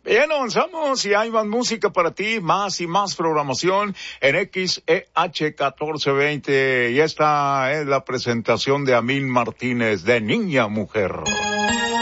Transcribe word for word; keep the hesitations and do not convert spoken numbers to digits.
Bien, avanzamos y hay más música para ti, más y más programación en X E H catorce veinte. Y esta es la presentación de Amil Martínez, de Niña Mujer.